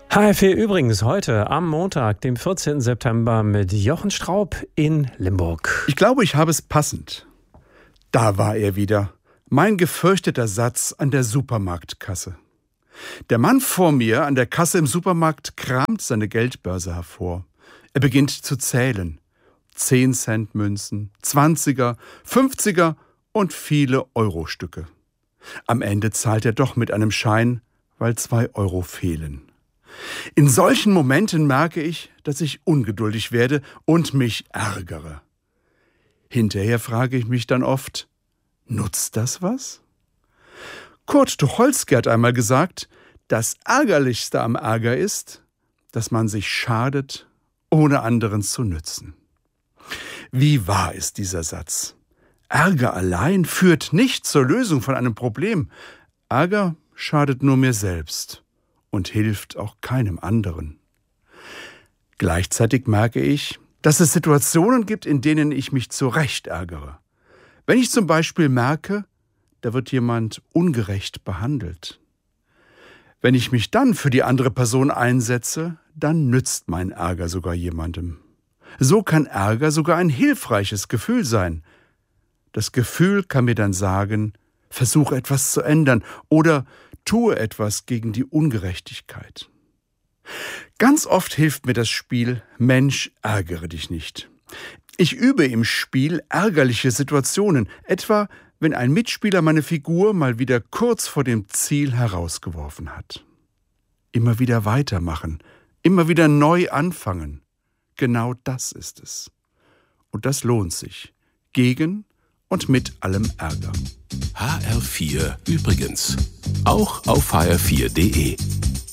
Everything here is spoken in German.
HR4 übrigens heute am Montag, dem 14. September mit Jochen Straub in Limburg. Ich glaube, ich habe es passend. Da war er wieder. Mein gefürchteter Satz an der Supermarktkasse. Der Mann vor mir an der Kasse im Supermarkt kramt seine Geldbörse hervor. Er beginnt zu zählen. 10-Cent-Münzen, 20er, 50er und viele Eurostücke. Am Ende zahlt er doch mit einem Schein, weil 2 Euro fehlen. In solchen Momenten merke ich, dass ich ungeduldig werde und mich ärgere. Hinterher frage ich mich dann oft, nutzt das was? Kurt Tucholsky hat einmal gesagt, das Ärgerlichste am Ärger ist, dass man sich schadet, ohne anderen zu nützen. Wie wahr ist dieser Satz? Ärger allein führt nicht zur Lösung von einem Problem. Ärger schadet nur mir selbst und hilft auch keinem anderen. Gleichzeitig merke ich, dass es Situationen gibt, in denen ich mich zu Recht ärgere. Wenn ich zum Beispiel merke, da wird jemand ungerecht behandelt. Wenn ich mich dann für die andere Person einsetze, dann nützt mein Ärger sogar jemandem. So kann Ärger sogar ein hilfreiches Gefühl sein. Das Gefühl kann mir dann sagen, versuche etwas zu ändern oder tue etwas gegen die Ungerechtigkeit. Ganz oft hilft mir das Spiel Mensch, ärgere dich nicht. Ich übe im Spiel ärgerliche Situationen, etwa wenn ein Mitspieler meine Figur mal wieder kurz vor dem Ziel herausgeworfen hat. Immer wieder weitermachen, immer wieder neu anfangen. Genau das ist es. Und das lohnt sich. Gegen und mit allem Ärger. HR4 übrigens. Auch auf hr4.de.